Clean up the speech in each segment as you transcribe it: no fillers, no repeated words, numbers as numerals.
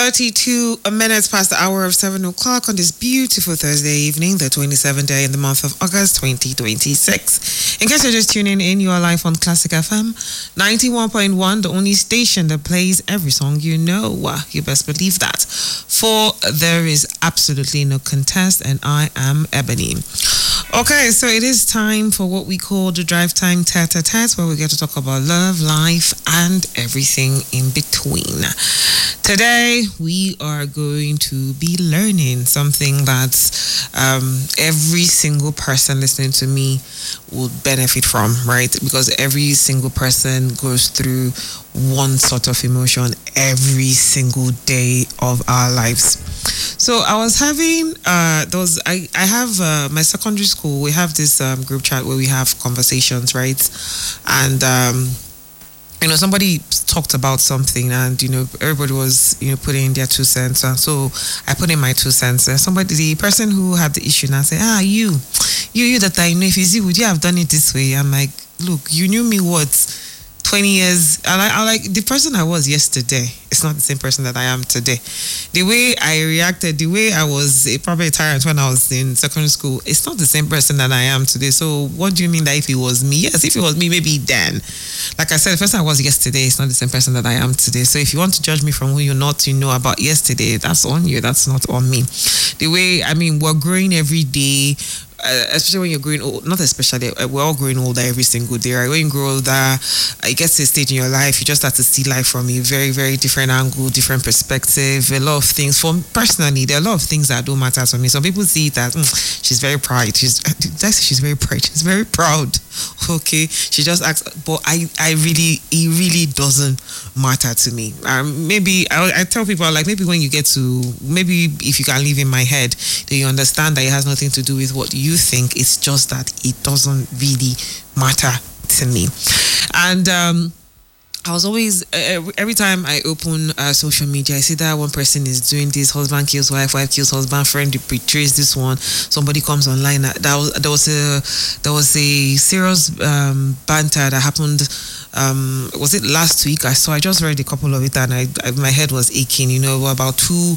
32 minutes past the hour of 7 o'clock on this beautiful Thursday evening, the 27th day in the month of August 2026. In case you're just tuning in, you are live on Classic FM 91.1, the only station that plays every song you know. You best believe that. For there is absolutely no contest, and I am Ebony. Okay, so it is time for what we call the Drive Time Tete-a-Tete, where we get to talk about love, life, and everything in between. Today, we are going to be learning something that every single person listening to me would benefit from, right? Because every single person goes through one sort of emotion every single day of our lives. So I was having I have my secondary school. We have this group chat where we have conversations, right? And somebody talked about something, and everybody was putting in their 2 cents, and so I put in my 2 cents. And the person who had the issue now said, you that I know, if you see, would you have done it this way? I'm like, look, you knew me what? 20 years, and I like the person I was yesterday. It's not the same person that I am today. The way I reacted, the way I was probably a tyrant when I was in secondary school, it's not the same person that I am today. So what do you mean that if it was me? Yes, if it was me, maybe then. Like I said, the person I was yesterday is not the same person that I am today. So if you want to judge me from who you're not to know about yesterday, that's on you. That's not on me. The way, we're growing every day. Especially when you're growing old, not especially, we're all growing older every single day, right? When you grow older, it gets to a stage in your life, you just start to see life from a very, very different angle, different perspective, a lot of things. Personally, there are a lot of things that don't matter to me. Some people see it as, she's very proud. She's very proud. She's very proud. Okay, she just acts, but it really doesn't matter to me. Maybe I tell people, like, maybe when you get to, maybe if you can live in my head, then you understand that it has nothing to do with what you think. It's just that it doesn't really matter to me. And I was always, every time I open social media, I see that one person is doing this, husband kills wife, wife kills husband, friend betrays this one, somebody comes online. There was a serious banter that happened, was it last week? I just read a couple of it, and my head was aching, about two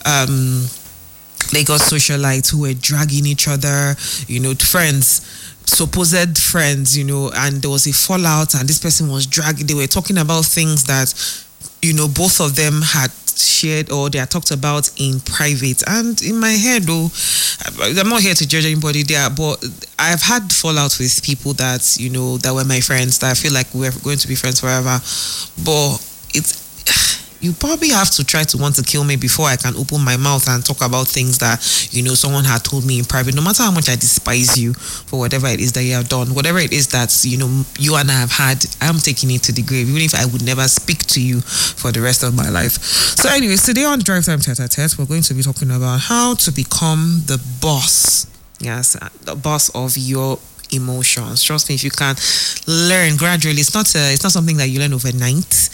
Lagos socialites who were dragging each other, friends, supposed friends, and there was a fallout, and this person was dragging. They were talking about things that, both of them had shared or they had talked about in private. And in my head, though, I'm not here to judge anybody there, but I've had fallout with people that, that were my friends, that I feel like we're going to be friends forever. But you probably have to try to want to kill me before I can open my mouth and talk about things that, someone had told me in private. No matter how much I despise you for whatever it is that you have done, whatever it is that, you and I have had, I'm taking it to the grave, even if I would never speak to you for the rest of my life. So anyways, today on Drive Time Tete-a-Tete, we're going to be talking about how to become the boss. Yes, the boss of your emotions. Trust me, if you can learn gradually, it's not something that you learn overnight.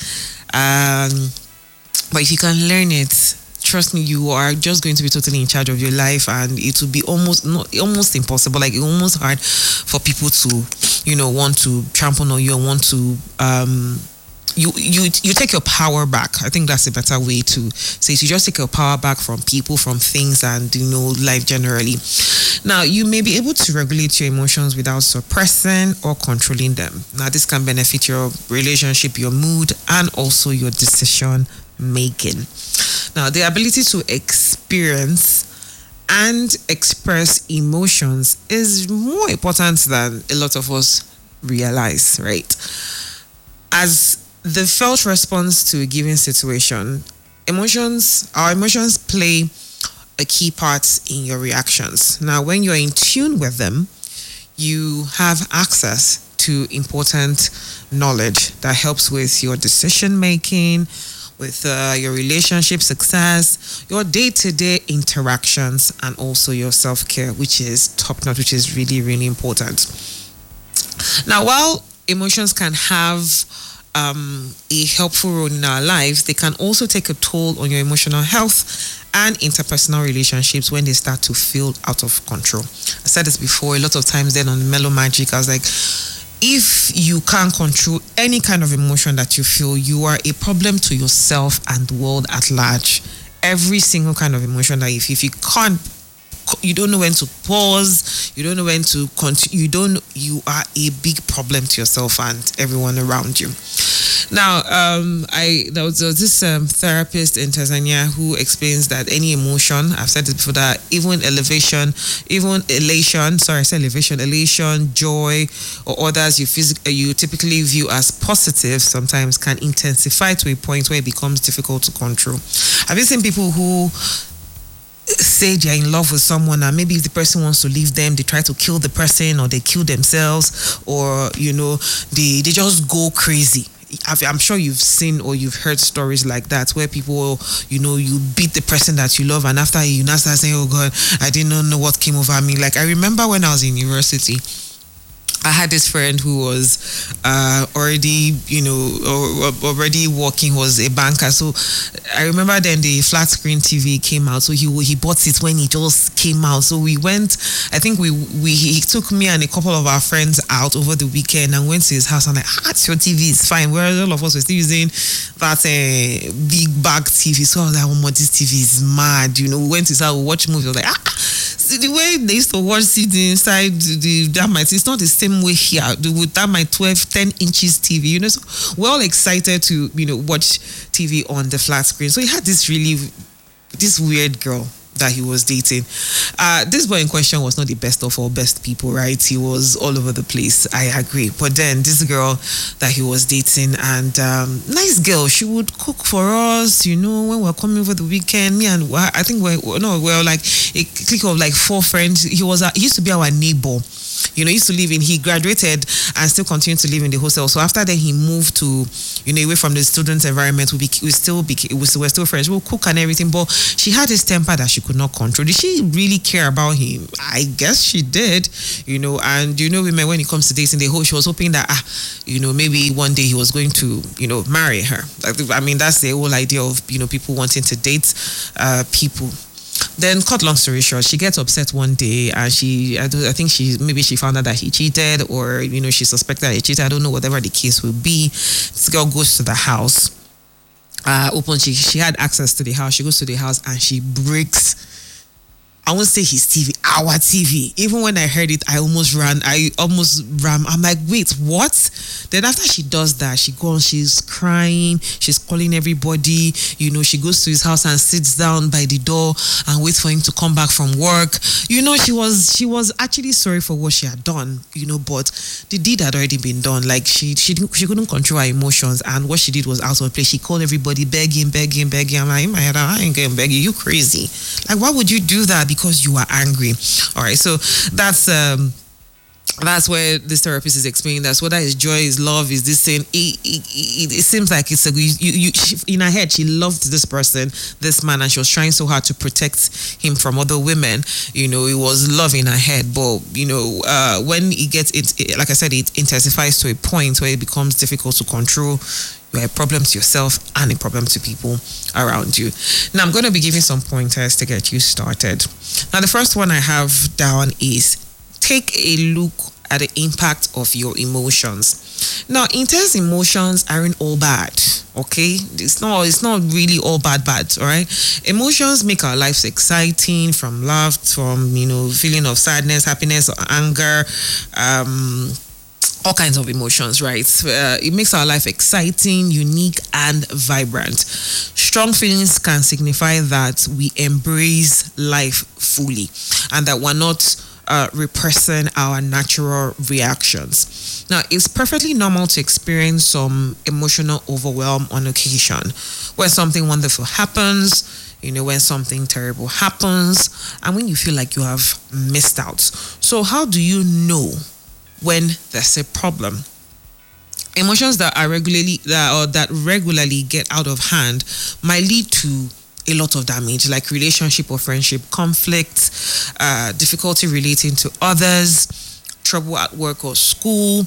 But if you can learn it, trust me, you are just going to be totally in charge of your life, and it will be almost impossible. Like, it's almost hard for people to, want to trample on you and want to you take your power back. I think that's a better way to say it. You just take your power back from people, from things, and life generally. Now, you may be able to regulate your emotions without suppressing or controlling them. Now, this can benefit your relationship, your mood, and also your decision making. Now, the ability to experience and express emotions is more important than a lot of us realize, right? As the felt response to a given situation, our emotions play a key part in your reactions. Now, when you're in tune with them, you have access to important knowledge that helps with your decision making, with your relationship success, your day-to-day interactions, and also your self-care, which is top-notch, which is really, really important. Now, while emotions can have a helpful role in our lives, they can also take a toll on your emotional health and interpersonal relationships when they start to feel out of control. I said this before, a lot of times then on Mellow Magic, I was like, if you can't control any kind of emotion that you feel, you are a problem to yourself and the world at large. every single kind of emotion that if you can't, you don't know when to pause, you don't know when to continue, you are a big problem to yourself and everyone around you. Now, there was this therapist in Tanzania who explains that any emotion, I've said it before, that even elation, joy, or others you typically view as positive, sometimes can intensify to a point where it becomes difficult to control. Have you seen people who say they're in love with someone and maybe if the person wants to leave them, they try to kill the person or they kill themselves, or they just go crazy? I'm sure you've seen or you've heard stories like that where people, you beat the person that you love and after you now start saying, oh God, I didn't know what came over me. Like I remember when I was in university, I had this friend who was already working, was a banker. So I remember then the flat screen TV came out. So he bought it when it just came out. So we went, I think he took me and a couple of our friends out over the weekend and went to his house. And like, your TV is fine. Where all of us were still using that big bag TV. So I was like, oh my, this TV is mad. We went to his house, we watched movies. I was like, the way they used to watch CD inside it's not the same way here with that my 10 inches TV, so we're all excited to watch TV on the flat screen. So he had this weird girl that he was dating. This boy in question was not the best of all best people, right? He was all over the place, I agree. But then this girl that he was dating, and nice girl, she would cook for us, when we're coming over the weekend. Me and I think we're like a clique of like 4 friends. He used to be our neighbor. Used to live in, he graduated and still continued to live in the hostel. So after that, he moved to, away from the student environment. We were still friends. We'll cook and everything, but she had this temper that she could not control. Did she really care about him? I guess she did, and women, when it comes to dating, she was hoping that, maybe one day he was going to, marry her. I mean, that's the whole idea of, people wanting to date people. Then, cut long story short, she gets upset one day and I think she found out that he cheated, or, she suspected that he cheated. I don't know, whatever the case will be. This girl goes to the house, she had access to the house. She goes to the house and she breaks, I won't say his TV, our TV. Even when I heard it, I almost ran. I'm like, wait, what? Then after she does that, she goes, she's crying, she's calling everybody. She goes to his house and sits down by the door and waits for him to come back from work. She was actually sorry for what she had done, but the deed had already been done. Like she couldn't control her emotions, and what she did was out of place. She called everybody begging. I'm like, in my head, I ain't getting begging. You crazy? Like, why would you do that? Because you are angry. All right, so that's where this therapist is explaining that whether it's joy, is love, is this thing. It seems like it's in her head, she loved this person, this man, and she was trying so hard to protect him from other women. It was love in her head, but when it gets like I said, it intensifies to a point where it becomes difficult to control. You're a problem to yourself and a problem to people around you. Now, I'm going to be giving some pointers to get you started. Now, the first one I have down is take a look at the impact of your emotions. Now, intense emotions aren't all bad, okay? It's not really all bad, all right? Emotions make our lives exciting, from love, from, feeling of sadness, happiness, or anger, all kinds of emotions, right? It makes our life exciting, unique, and vibrant. Strong feelings can signify that we embrace life fully and that we're not repressing our natural reactions. Now, it's perfectly normal to experience some emotional overwhelm on occasion. When something wonderful happens, when something terrible happens, and when you feel like you have missed out. So how do you know when there's a problem? Emotions that regularly get out of hand might lead to a lot of damage, like relationship or friendship conflicts, difficulty relating to others, trouble at work or school,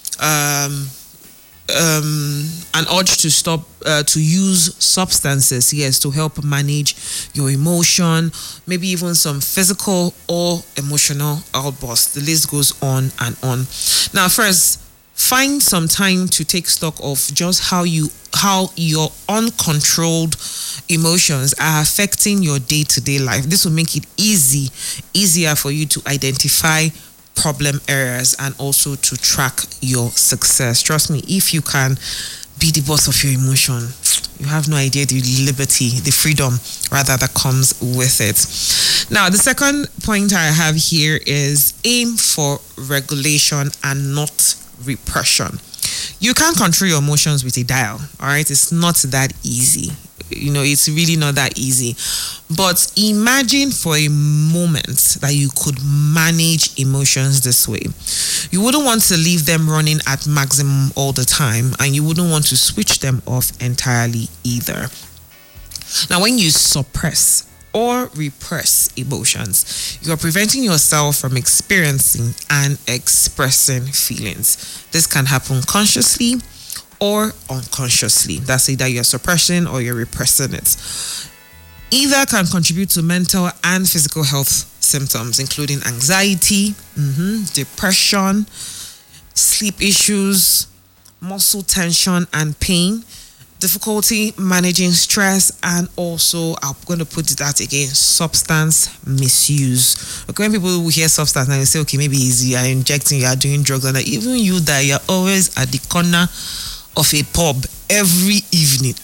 an urge to stop to use substances, yes, to help manage your emotion, maybe even some physical or emotional outbursts. The list goes on and on. Now, first, Find some time to take stock of just how your uncontrolled emotions are affecting your day-to-day life. This will make it easier for you to identify problem areas and also to track your success. Trust me, if you can be the boss of your emotion, you have no idea the liberty, the freedom rather, that comes with it. Now, the second point I have here is aim for regulation and not repression. You can't control your emotions with a dial, all right? It's not that easy. It's really not that easy. But imagine for a moment that you could manage emotions this way. You wouldn't want to leave them running at maximum all the time, and you wouldn't want to switch them off entirely either. Now, when you suppress or repress emotions, you are preventing yourself from experiencing and expressing feelings. This can happen consciously or unconsciously. That's either you're suppressing or you're repressing it. Either can contribute to mental and physical health symptoms, including anxiety, depression, sleep issues, muscle tension and pain, difficulty managing stress, and also, I'm going to put that again, substance misuse. Okay, when people hear substance and they say, okay, maybe you are injecting, you are doing drugs, and even you that you're always at the corner of a pub every evening,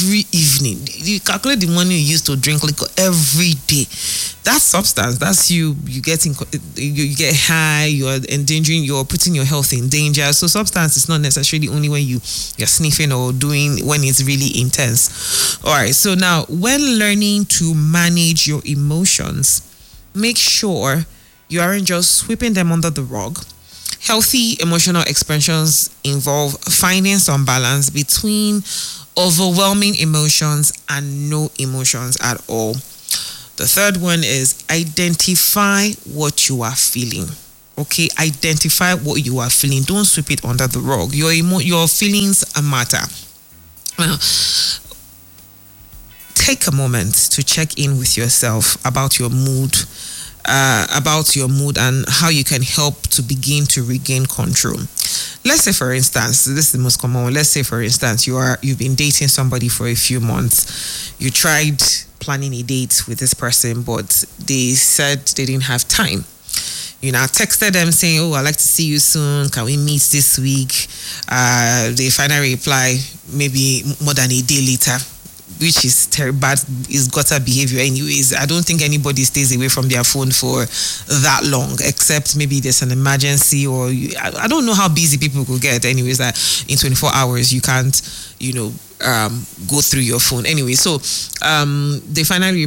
you calculate the money you used to drink liquor every day. That's substance. That's you get high, you're putting your health in danger. So substance is not necessarily only when you're sniffing or doing when it's really intense. All right, so now when learning to manage your emotions, make sure you aren't just sweeping them under the rug. Healthy emotional expressions involve finding some balance between overwhelming emotions and no emotions at all. The third one is identify what you are feeling. Okay, identify what you are feeling. Don't sweep it under the rug. Your feelings matter. Take a moment to check in with yourself about your mood. And how you can help to begin to regain control. Let's say, for instance, this is the most common one. Let's say, for instance, you've been dating somebody for a few months. You tried planning a date with this person, but they said they didn't have time. You now texted them saying, "Oh, I'd like to see you soon. Can we meet this week?" They finally reply maybe more than a day later, which is bad, is gutter behavior anyways. I don't think anybody stays away from their phone for that long, except maybe there's an emergency, or I don't know how busy people could get anyways, that in 24 hours you can't, go through your phone. Anyway, so they finally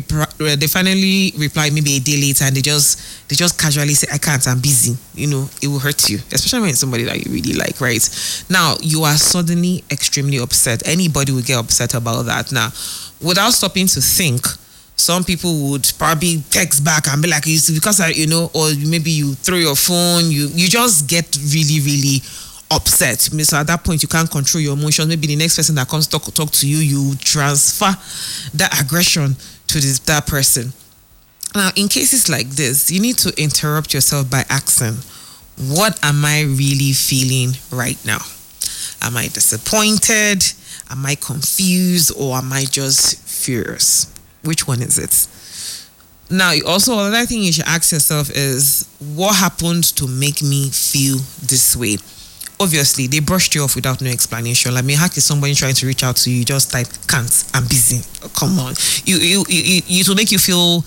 reply maybe a day later, and they just casually say, "I can't, I'm busy." It will hurt you, especially when it's somebody that you really like, right? Now, you are suddenly extremely upset. Anybody will get upset about that. Now, without stopping to think, some people would probably text back and be like, because or maybe you throw your phone, you just get really, really upset. So at that point, you can't control your emotions. Maybe the next person that comes to talk to you, you transfer that aggression to that person. Now, in cases like this, you need to interrupt yourself by asking, what am I really feeling right now? Am I disappointed? Am I confused? Or am I just furious? Which one is it? Now, also, another thing you should ask yourself is, what happened to make me feel this way? Obviously, they brushed you off without no explanation. Like, how is somebody trying to reach out to you? Just type, "Can't, I'm busy." Oh, come on. It will make you feel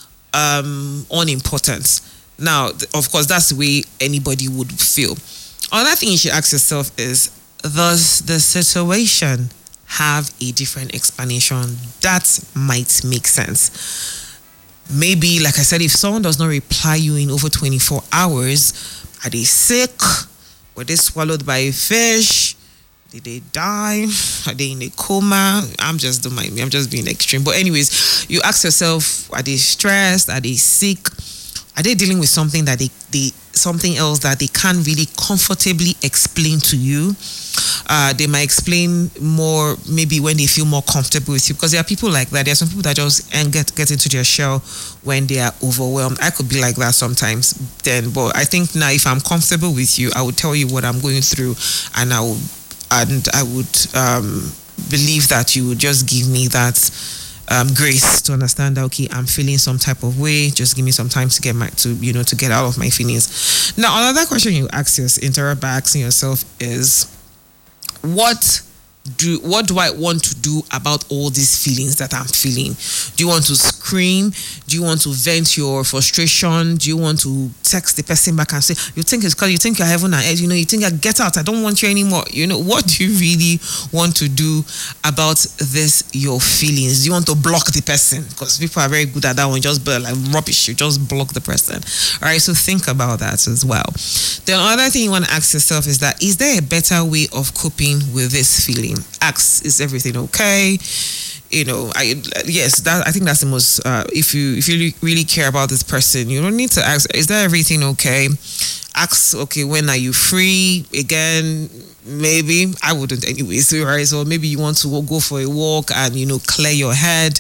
unimportant. Now, of course, that's the way anybody would feel. Another thing you should ask yourself is, does the situation have a different explanation that might make sense? Maybe, like I said, if someone does not reply you in over 24 hours, are they sick? Were they swallowed by a fish? Did they die? Are they in a coma? Don't mind me. I'm just being extreme. But anyways, you ask yourself, are they stressed? Are they sick? Are they dealing with something that they something else that they can't really comfortably explain to you. They might explain more maybe when they feel more comfortable with you, because there are people like that. There are some people that just get into their shell when they are overwhelmed. I could be like that sometimes then, but I think now if I'm comfortable with you, I would tell you what I'm going through, and I would believe that you would just give me that grace to understand that, okay, I'm feeling some type of way. Just give me some time to to get out of my feelings. Now, another question you interrupt by asking yourself is, what do I want to do about all these feelings that I'm feeling? Do you want to scream? Do you want to vent your frustration? Do you want to text the person back and say, you think it's because you think you're heaven and earth, you think I get out, I don't want you anymore? What do you really want to do about your feelings? Do you want to block the person? Because people are very good at that one, just like rubbish, you just block the person. All right, so think about that as well. The other thing you want to ask yourself is there a better way of coping with this feeling? Ask, is everything okay? I think that's the most, if you really care about this person, you don't need to ask, is there everything okay? Ask, okay, when are you free again? Maybe I wouldn't anyway, right? So maybe you want to go for a walk and clear your head.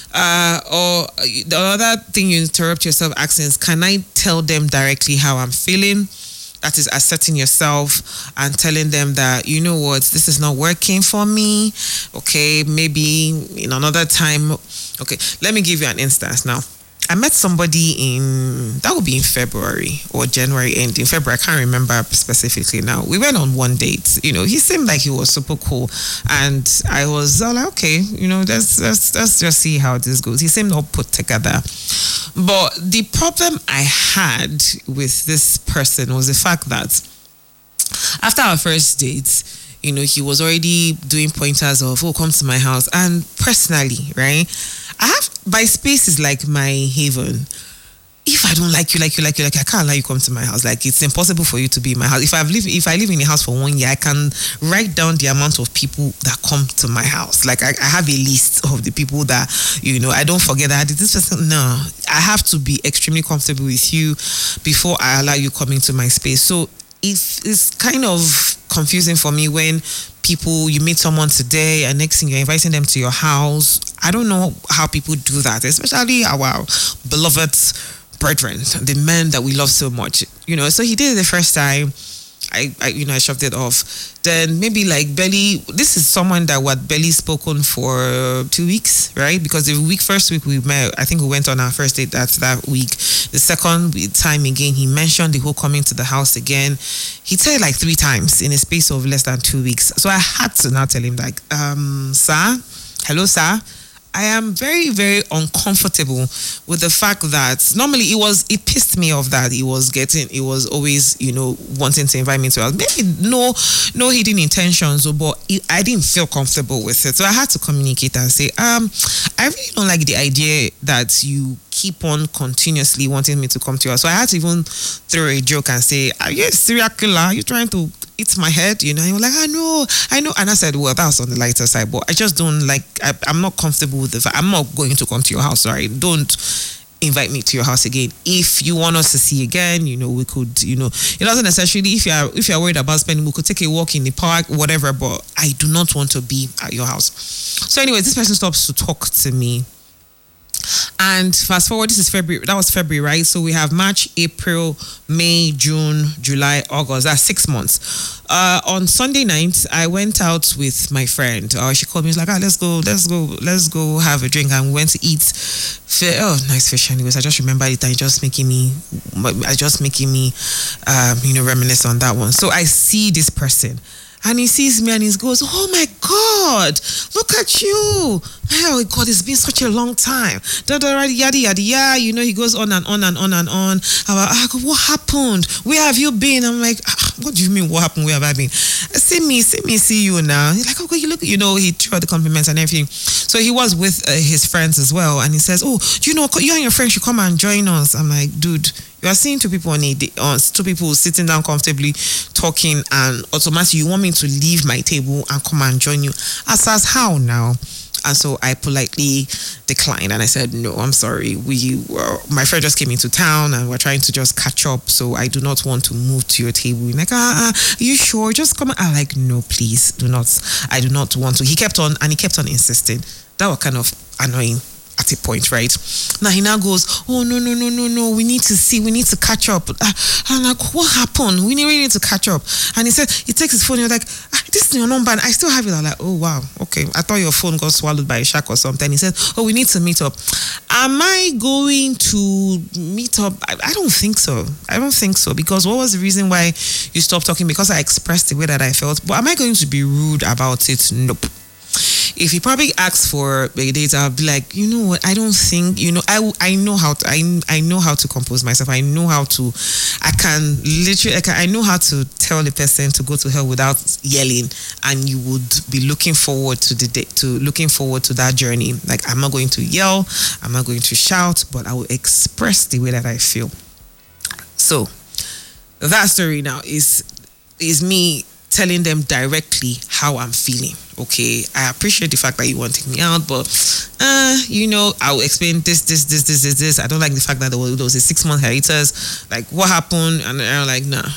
Or the other thing you interrupt yourself asking is, can I tell them directly how I'm feeling? That is asserting yourself and telling them that, this is not working for me. Okay, maybe in another time. Okay, let me give you an instance now. I met somebody that would be in February or January end. In February, I can't remember specifically now. We went on one date. He seemed like he was super cool. And I was like, okay, let's just see how this goes. He seemed all put together. But the problem I had with this person was the fact that after our first date, he was already doing pointers of, come to my house. And personally, right, my space is like my haven. If I don't like you, I can't allow you come to my house. Like, it's impossible for you to be in my house. If I live in a house for 1 year, I can write down the amount of people that come to my house. Like, I have a list of the people that, I don't forget that this person. No, I have to be extremely comfortable with you before I allow you coming to my space. So it's kind of confusing for me when you meet someone today and next thing you're inviting them to your house. I don't know how people do that, especially our beloved brethren, the men that we love so much. So he did it the first time. I shoved it off. Then maybe like Belly, this is someone that Belly spoken for 2 weeks, right? Because the first week we met, I think we went on our first date that week. The second time again, he mentioned the whole coming to the house again. He said it like 3 times in a space of less than 2 weeks. So I had to now tell him like, sir, hello, sir. I am very, very uncomfortable with the fact that normally it pissed me off that he was always, wanting to invite me to us. Maybe no hidden intentions, but I didn't feel comfortable with it. So I had to communicate and say, I really don't like the idea that you keep on continuously wanting me to come to you. So I had to even throw a joke and say, are you a serial killer? Are you trying to eat my head? And he was like, I know. And I said, well, that was on the lighter side, but I just don't like, I'm not comfortable with the fact, I'm not going to come to your house, sorry. Don't invite me to your house again. If you want us to see again, we could, it doesn't necessarily, if you're worried about spending, we could take a walk in the park, whatever, but I do not want to be at your house. So anyway, this person stops to talk to me. And fast forward, this is February. That was February, right? So we have March, April, May, June, July, August. That's 6 months. On Sunday night, I went out with my friend. She called me. She's like, let's go have a drink. And we went to eat. Nice fish. Anyways, I just remember it and just making me, reminisce on that one. So I see this person. And he sees me and he goes, oh my God, look at you. Oh God, it's been such a long time. Yada, yada, yada. He goes on and on and on and on. I go, what happened? Where have you been? I'm like, what do you mean, what happened? Where have I been? See you now. He's like, okay, you look, he threw out the compliments and everything. So he was with his friends as well. And he says, oh, you and your friends should come and join us. I'm like, dude, you are seeing two people two people sitting down comfortably talking, and automatically you want me to leave my table and come and join you. As how now? And so I politely declined and I said, no, I'm sorry. My friend just came into town and we're trying to just catch up. So I do not want to move to your table. Like, are you sure? Just come. I'm like, no, please do not. I do not want to. He kept on insisting. That was kind of annoying at a point, right? Now he now goes, oh, no, we need to catch up. I'm like, what happened? We really need to catch up. And he said, he takes his phone, and you're like, this is your number, and I still have it. I'm like, oh, wow, okay. I thought your phone got swallowed by a shark or something. He said, oh, we need to meet up. Am I going to meet up? I don't think so. Because what was the reason why you stopped talking? Because I expressed the way that I felt. But am I going to be rude about it? Nope. If he probably asks for a date, I'll be like, you know what? I don't think, I know how to, I know how to compose myself. I know how to, I know how to tell the person to go to hell without yelling, and you would be looking forward to the date, looking forward to that journey. Like, I'm not going to yell, I'm not going to shout, but I will express the way that I feel. So that story now is me telling them directly how I'm feeling. Okay, I appreciate the fact that you want to take me out, but I'll explain this. I don't like the fact that there was a 6-month hiatus. Like, what happened? And I'm like, nah,